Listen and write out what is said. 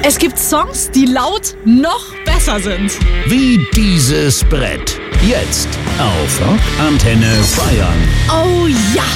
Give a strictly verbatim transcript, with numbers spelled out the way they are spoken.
Es gibt Songs, die laut noch besser sind. Wie dieses Brett. Jetzt auf Rock Antenne Bayern. Oh ja.